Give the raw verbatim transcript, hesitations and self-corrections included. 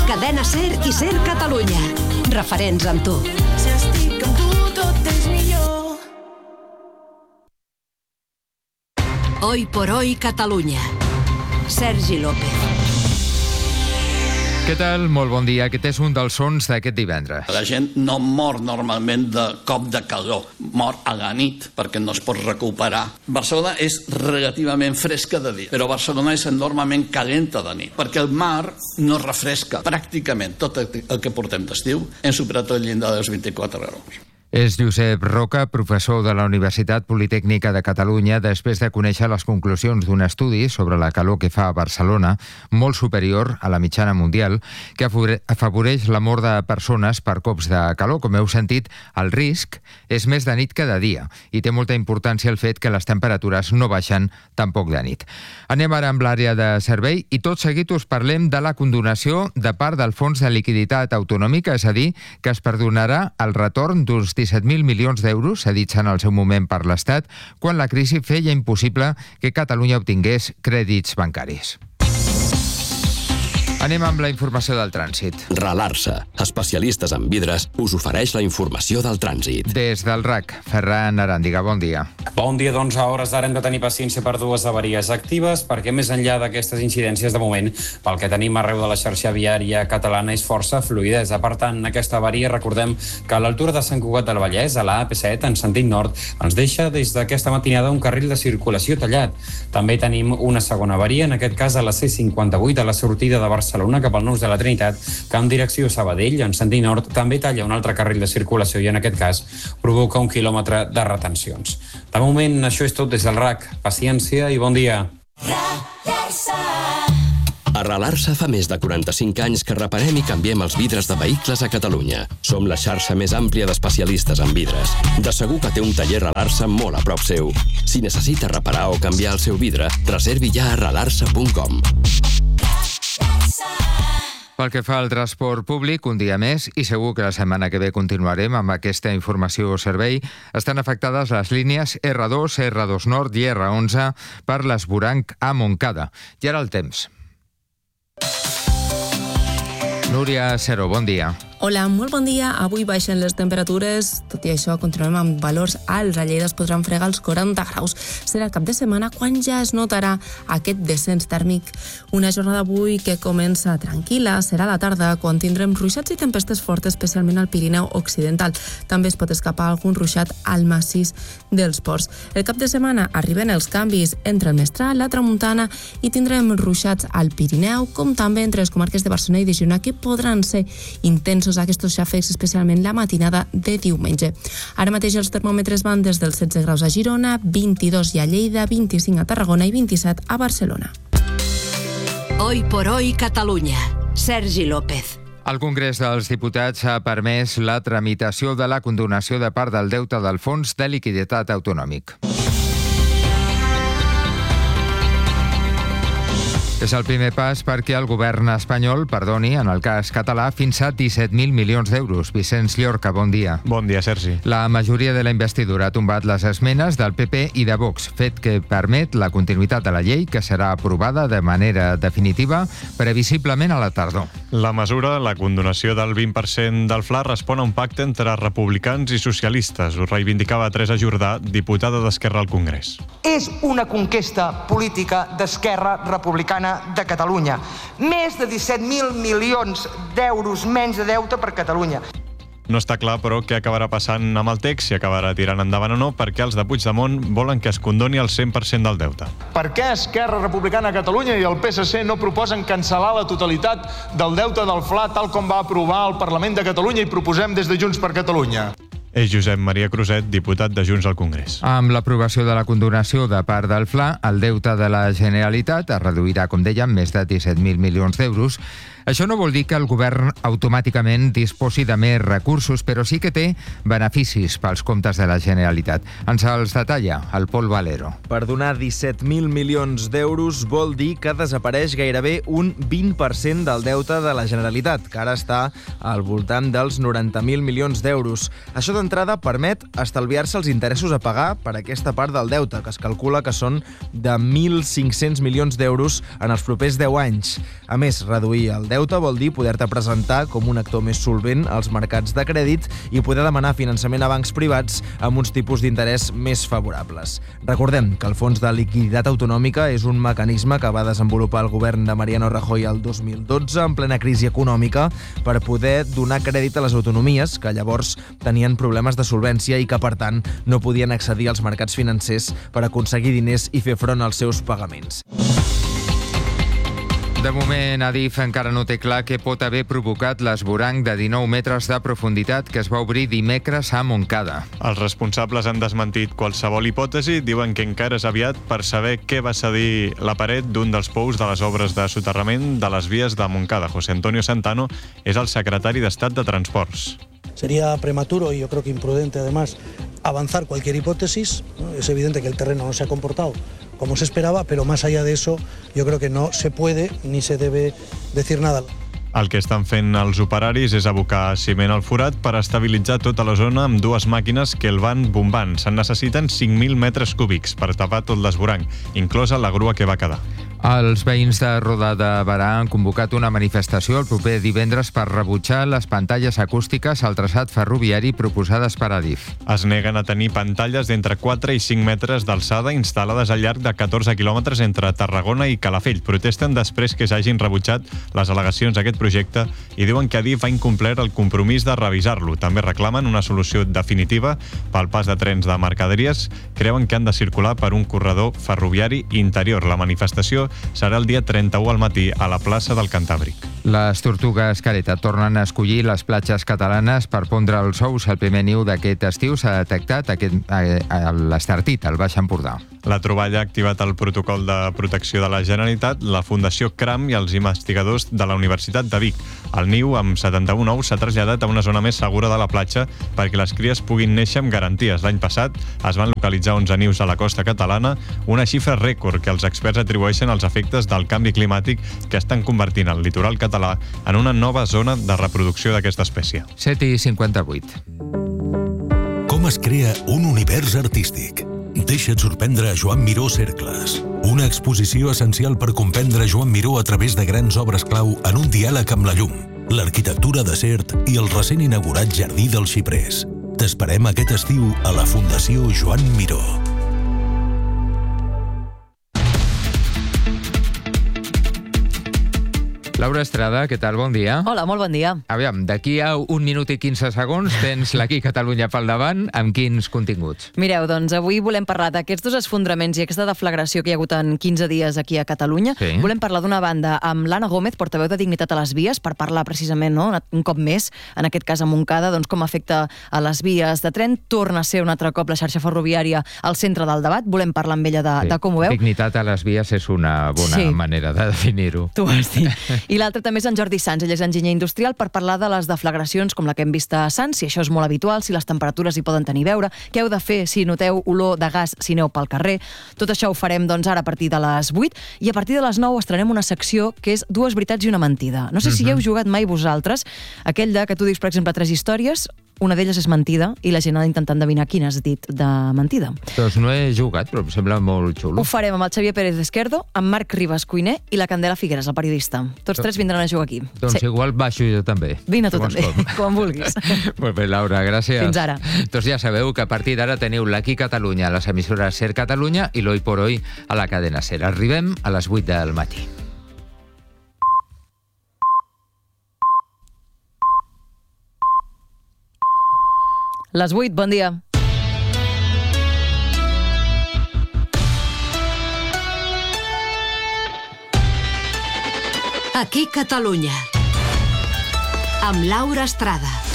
Cadena Ser i Ser Catalunya. Referents amb tu. Si estic amb tu, tot és millor. Hoy por hoy Catalunya. Sergi López. Què tal? Molt bon dia. Aquest és un dels sons d'aquest divendres. La gent no mor normalment de cop de calor, mor a la nit perquè no es pot recuperar. Barcelona és relativament fresca de dia, però Barcelona és enormement calenta de nit, perquè el mar no refresca. Pràcticament tot el que portem d'estiu hem superat el llindar dels vint-i-quatre graus. És Josep Roca, professor de la Universitat Politècnica de Catalunya, després de conèixer les conclusions d'un estudi sobre la calor que fa a Barcelona, molt superior a la mitjana mundial, que afavoreix la mort de persones per cops de calor. Com heu sentit, el risc és més de nit que de dia i té molta importància el fet que les temperatures no baixen tampoc de nit. Anem ara amb l'àrea de servei i tot seguit us parlem de la condonació de part del Fons de Liquiditat Autonòmica, és a dir, que es perdonarà el retorn d'uns disset mil milions d'euros cedits en el seu moment per l'Estat quan la crisi feia impossible que Catalunya obtingués crèdits bancaris. Anem amb la informació del trànsit. Ralarsa, especialistes en vidres, us ofereix la informació del trànsit. Des del R A C, Ferran Aràndiga, bon dia. Bon dia, doncs a hores d'ara hem de tenir paciència per dues avaries actives, perquè més enllà d'aquestes incidències de moment, pel que tenim arreu de la xarxa viària catalana és força fluidesa. Per tant, aquesta avaria, recordem que a l'altura de Sant Cugat del Vallès, a la A P set, en sentit nord, ens deixa des d'aquesta matinada un carril de circulació tallat. També tenim una segona avaria, en aquest cas a la C cinquanta-vuit, a la sortida de Barcelona, Barcelona cap al Nus de la Trinitat, que en direcció Sabadell, en sentit nord, també talla un altre carril de circulació i en aquest cas provoca un quilòmetre de retencions. De moment, això és tot des del R A C. Paciència i bon dia. A Ralarsa fa més de quaranta-cinc anys que reparem i canviem els vidres de vehicles a Catalunya. Som la xarxa més àmplia d'especialistes en vidres. De segur que té un taller Ralarsa molt a prop seu. Si necessita reparar o canviar el seu vidre, reservi ja a ralarsa punt com. Pel que fa al transport públic, un dia més, i segur que la setmana que ve continuarem amb aquesta informació o servei, estan afectades les línies erre dos, erre dos Nord i erre onze per l'esvoranc a Montcada. I ara el temps. Núria Cero, bon dia. Hola, molt bon dia. Avui baixen les temperatures, tot i això continuem amb valors alts. A Lleida es podran fregar els quaranta graus. Serà el cap de setmana quan ja es notarà aquest descens tèrmic. Una jornada avui que comença tranquil·la, serà a la tarda quan tindrem ruixats i tempestes fortes, especialment al Pirineu Occidental. També es pot escapar algun ruixat al massís dels Ports. El cap de setmana arriben els canvis entre el Mestral, la Tramuntana i tindrem ruixats al Pirineu, com també entre les comarques de Barcelona i de Girona, que podran ser intensos aquests xàfecs, especialment la matinada de diumenge. Ara mateix els termòmetres van des dels setze graus a Girona, vint-i-dos a Lleida, vint-i-cinc a Tarragona i vint-i-set a Barcelona. Hoy por hoy Catalunya. Sergi López. El Congrés dels Diputats ha permès la tramitació de la condonació de part del deute del Fons de Liquiditat Autonòmic. És el primer pas perquè el govern espanyol perdoni, en el cas català, fins a disset mil milions d'euros. Vicenç Llorca, bon dia. Bon dia, Sergi. La majoria de la investidura ha tombat les esmenes del P P i de Vox, fet que permet la continuïtat de la llei, que serà aprovada de manera definitiva, previsiblement a la tardor. La mesura, la condonació del vint per cent del Fla, respon a un pacte entre republicans i socialistes. Ho reivindicava Teresa Jordà, diputada d'Esquerra al Congrés. És una conquesta política d'Esquerra Republicana de Catalunya. Més de disset mil milions d'euros menys de deute per Catalunya. No està clar, però, què acabarà passant amb el text, si acabarà tirant endavant o no, perquè els de Puigdemont volen que es condoni el cent per cent del deute. Per què Esquerra Republicana de Catalunya i el P S C no proposen cancel·lar la totalitat del deute del Fla tal com va aprovar el Parlament de Catalunya i proposem des de Junts per Catalunya? És Josep Maria Cruzet, diputat de Junts al Congrés. Amb l'aprovació de la condonació de part del Fla, el deute de la Generalitat es reduirà, com dèiem, més de disset mil milions d'euros. Això no vol dir que el govern automàticament disposi de més recursos, però sí que té beneficis pels comptes de la Generalitat. Ens els detalla el Pol Valero. Per donar disset mil milions d'euros vol dir que desapareix gairebé un vint per cent del deute de la Generalitat, que ara està al voltant dels noranta mil milions d'euros. Això d'entrada permet estalviar-se els interessos a pagar per aquesta part del deute, que es calcula que són de mil cinc-cents milions d'euros en els propers deu anys. A més, reduir el deute deute vol dir poder-te presentar com un actor més solvent als mercats de crèdit i poder demanar finançament a bancs privats amb uns tipus d'interès més favorables. Recordem que el Fons de Liquiditat Autonòmica és un mecanisme que va desenvolupar el govern de Mariano Rajoy el dos mil dotze en plena crisi econòmica per poder donar crèdit a les autonomies que llavors tenien problemes de solvència i que, per tant, no podien accedir als mercats financers per aconseguir diners i fer front als seus pagaments. De moment, Adif encara no té clar què pot haver provocat l'esvoranc de dinou metres de profunditat que es va obrir dimecres a Montcada. Els responsables han desmentit qualsevol hipòtesi, diuen que encara és aviat per saber què va cedir la paret d'un dels pous de les obres de soterrament de les vies de Montcada. José Antonio Santano és el secretari d'Estat de Transports. Sería prematuro y yo creo que imprudente además avanzar cualquier hipótesis, ¿no? Es evidente que el terreno no se ha comportado como se esperaba, pero más allá de eso yo creo que no se puede ni se debe decir nada. El que estan fent els operaris és abocar ciment al forat per estabilitzar tota la zona amb dues màquines que el van bombant. Se'n necessiten cinc mil metres cúbics per tapar tot l'esvoranc, inclosa la grua que va quedar. Els veïns de Roda de Berà han convocat una manifestació el proper divendres per rebutjar les pantalles acústiques al traçat ferroviari proposades per Adif. Es neguen a tenir pantalles d'entre quatre i cinc metres d'alçada instal·lades al llarg de catorze quilòmetres entre Tarragona i Calafell. Protesten després que s'hagin rebutjat les al·legacions a aquest projecte i diuen que Adif ha incomplert el compromís de revisar-lo. També reclamen una solució definitiva pel pas de trens de mercaderies. Creuen que han de circular per un corredor ferroviari interior. La manifestació serà el dia trenta-u al matí a la plaça del Cantàbric. Les tortugues careta tornen a escollir les platges catalanes per pondre els ous. El primer niu d'aquest estiu s'ha detectat aquest, eh, a l'Estartit, al Baix Empordà. La troballa ha activat el protocol de protecció de la Generalitat, la Fundació CRAM i els investigadors de la Universitat de Vic. El niu, amb setanta-un ous, s'ha traslladat a una zona més segura de la platja perquè les cries puguin néixer amb garanties. L'any passat es van localitzar onze nius a la costa catalana, una xifra rècord que els experts atribueixen als efectes del canvi climàtic que estan convertint el litoral català en una nova zona de reproducció d'aquesta espècie. set i cinquanta-vuit. Com es crea un univers artístic? Deixa't sorprendre a Joan Miró Cercles. Una exposició essencial per comprendre Joan Miró a través de grans obres clau en un diàleg amb la llum, l'arquitectura de Sert i el recent inaugurat Jardí dels Xiprers. T'esperem aquest estiu a la Fundació Joan Miró. Laura Estrada, què tal? Bon dia. Hola, molt bon dia. Aviam, d'aquí a un minut i quinze segons tens l'Aquí Catalunya pel davant, amb quins continguts? Mireu, doncs avui volem parlar d'aquests dos esfondraments i aquesta deflagració que hi ha hagut en quinze dies aquí a Catalunya. Sí. Volem parlar d'una banda amb l'Anna Gómez, portaveu de Dignitat a les Vies, per parlar precisament, no, un cop més, en aquest cas a Montcada, doncs com afecta a les vies de tren. Torna a ser un altre cop la xarxa ferroviària al centre del debat. Volem parlar amb ella de, sí. de com ho veu. Dignitat a les vies és una bona sí. manera de definir-ho. Tu has dit. I l'altre també és en Jordi Sans, ell és enginyer industrial, per parlar de les deflagracions com la que hem vist a Sants, si això és molt habitual, si les temperatures hi poden tenir a veure, què heu de fer si noteu olor de gas si aneu pel carrer. Tot això ho farem doncs ara a partir de les vuit i a partir de les nou estrenem una secció que és dues veritats i una mentida. No sé si hi heu jugat mai vosaltres, aquell de que tu dius, per exemple, tres històries, una d'elles és mentida i la gent ha d'intentar endevinar quina has dit de mentida. Doncs no he jugat, però em sembla molt xulo. Ho farem amb el Xavier Pérez Esquerdo, amb Marc Ribas Cuiner i la Candela Figueres, el periodista. Tots tres vindran a jugar aquí. Doncs sí. Igual baixo jo també. Vine tu també, com, com vulguis. Molt bé, Laura, gràcies. Fins ara. Doncs ja sabeu que a partir d'ara teniu l'Aquí Catalunya a les emissores Ser Catalunya i l'Hoy por Hoy a la cadena Ser. Arribem a les vuit del matí. Les vuit, bon dia. Aquí Catalunya. Amb Laura Estrada.